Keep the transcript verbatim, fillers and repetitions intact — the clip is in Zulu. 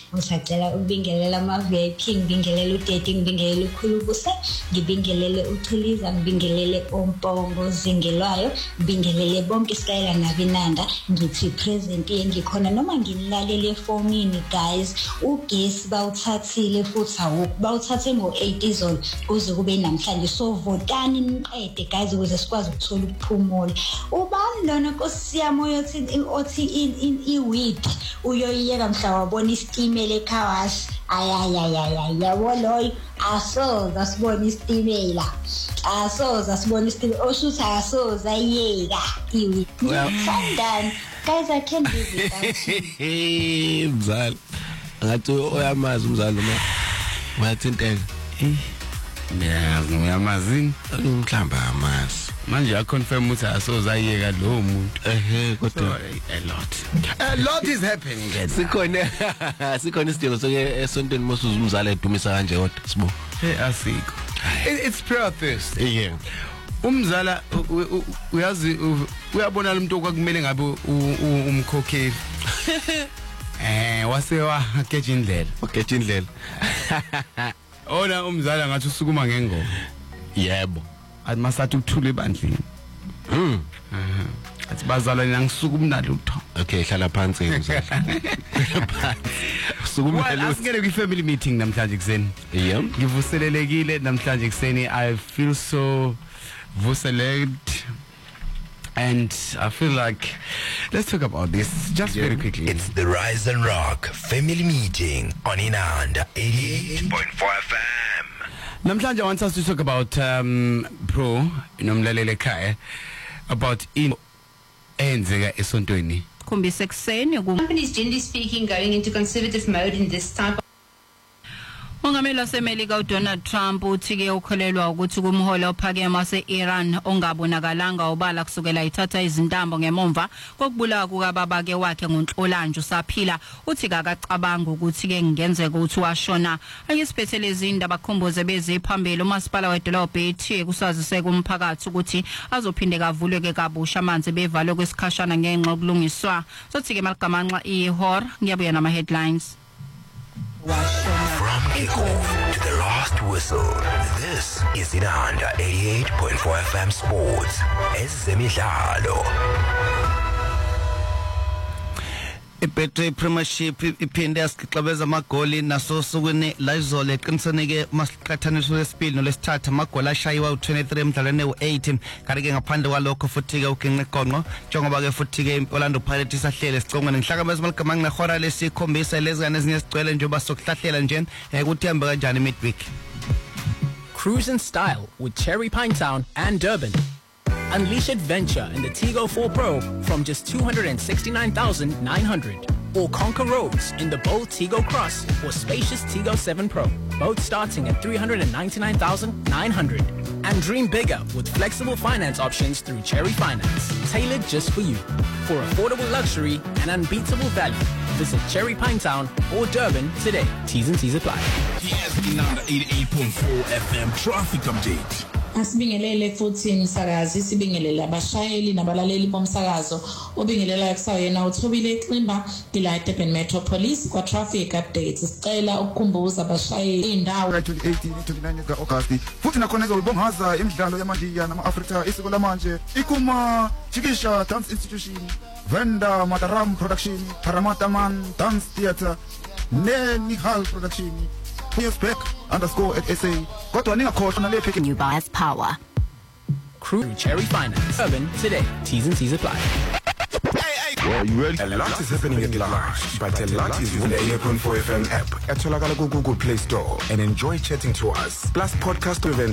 Ngisacela ukubingelela ama-V I P, ngibingelele uDeti, ngibingelele uKhulubuse, ngibingelele uChiliza, ngibingelele oMpongo Zingelwayo, ngibingelele bonke isikayela nabinanda. Ngithi present yengikhona noma nginilalele efonini guys. Ugesi bawuthathile futhi awukho, bawuthathe ngo-eight izolo uze kube namhlanje. So votani niqede guys ukuze sikwazi ukuthola ukuphumula. Ubani lona Nkosi yami oyothi othi i-weed uyoyiyeka mhla wabona isitimela eKhawashi? Ayayayaya yabo loyo asoza sibona isitimela, asoza sibona isitimela oshuthi asoza yeka i-weed. Sandani guys, I can't do without you. Mzala ngathi oyamazi umzala ma wathinteka eh mina ngiyamazini umhlamba amazi manje ya confirm ukuthi asoza yeka lo muntu ehe kodwa a lot a lot is happening guys. Sikhona sikhona isidingo soke esontweni mosuza umzala edumisa kanje kodwa sibo hey asikho. It's prayer thirst. Yeah. Umzala uyazi uyabona lo muntu okwakumele ngabe umkhokheli eh wasewa geje indlela geje indlela ona umzala ngathi usukuma ngengoma. Yebo ayimasathi ukuthula ebandleni. Mhm athi bazala nangisuka umnandi ukutho. Okay hlala phansi umzala phansi usukuma lo asingene kwi family meeting namhlanje kuseni. Yebo ngivuselelekile namhlanje kuseni. I feel so vuseled. And I feel like, let's talk about this just yeah. very quickly. It's the Rise and Rock Family Meeting on Inanda eighty-eight point four F M. Namhlanje I want us to talk about um, Pro, nomlalele ekhaya, about in enzeka esontweni. Companies generally speaking going into conservative mode in this type of Ungamela semelika uDonald Trump uthike ukholelwa ukuthi kumholo ophakeme wase-Iran ongabonakalanga ubala kusukela ithatha izintambo ngemomva kokubulawa kukababa ke wakhe ngoNhlolanja usaphila. Uthi akacabanga ukuthi ke ngenzeka ukuthi washona. Ayisiphethe izindaba bakhumbuze beziphambili umasipala wedolobha ethi kusazise kumphakathi ukuthi azophinde kavulwe ke kabusha amanzi bevalwe kwesikhashana ngenxa yokulungiswa. Sothi ke maligamanxa ihor ngiyabuya nama headlines. From kickoff to the last whistle, this is Inanda eighty-eight point four F M Sports. Ezemidlalo. Ibethe Premiership iphinde yasiqhaqabeza amagoli naso sokune la izolo eqiniseneke masiqhathaniswa lesibili nolesithathu amagoli ashayiwa u-twenty-three emdlalweni u-eight kanti ke ngaphandle kwalokho futhi ke uginqe igonqo njengoba ke futhi ke Orlando Pirates ahlele sicongweni ngihlakameza maligama nginehora lesikhombisa lezingane ezinye sigcwele njengoba sokuhlahlela nje ukuthi hambe kanjani midweek. Cruise in style with Cherry Pinetown and Durban. Unleash adventure in the Tigo four Pro from just two hundred sixty-nine thousand nine hundred. Or conquer roads in the bold Tigo Cross or spacious Tigo seven Pro, both starting at three hundred ninety-nine thousand nine hundred. And dream bigger with flexible finance options through Cherry Finance, tailored just for you. For affordable luxury and unbeatable value, visit Cherry Pinetown or Durban today. T's and C's apply. Here's Inanda eighty-eight point four F M traffic update. Asibingelele futhi umsakazi sibingelele abashayeli nabalaleli bomsakazo obingelela kusayena uthobile Ximba ila Durban Metro Police kwa traffic updates sicela ukukhumbuza abashayeli indawo twenty-eight twenty-nine ka August futhi nakhona ezobongaza imidlalo yamandiya nama Africa isiko lamanje ikuma Chikisha Dance Institution Venda Mataram Production Paramata Man Dance Theatre Neni Hall Production Spec underscore at S A. Got to a New Bias Power. Crew Cherry Finance. Urban today. T's and C's apply. Hey, hey. Well, you ready? A lot is happening at large, but a lot is in the eighty-eight point four F M app at Google Play Store and enjoy chatting to us. Plus podcast events.